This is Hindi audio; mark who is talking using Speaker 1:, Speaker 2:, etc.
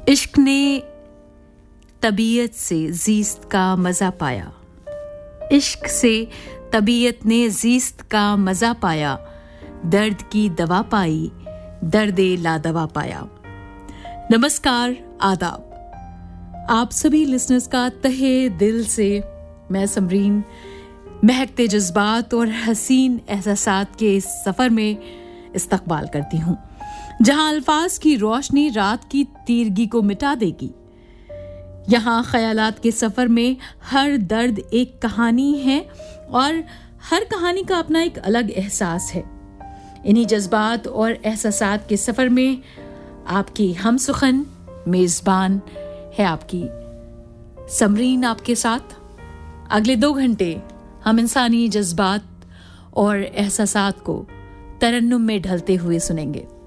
Speaker 1: इश्क ने तबीयत से ज़ीस्त का मज़ा पाया, इश्क से तबीयत ने ज़ीस्त का मज़ा पाया, दर्द की दवा पाई, दर्दे लादवा पाया। नमस्कार, आदाब। आप सभी लिसनर्स का तहे दिल से मैं समरीन महकते जज्बात और हसीन एहसासात के इस सफ़र में इस्तकबाल करती हूँ, जहाँ अल्फाज की रोशनी रात की तीरगी को मिटा देगी। यहाँ ख्यालात के सफ़र में हर दर्द एक कहानी है और हर कहानी का अपना एक अलग एहसास है। इन्हीं जज्बात और एहसासात के सफ़र में आपकी हमसुखन मेज़बान है आपकी समरीन आपके साथ। अगले 2 घंटे हम इंसानी जज्बात और एहसासात को तरन्नुम में ढलते हुए सुनेंगे।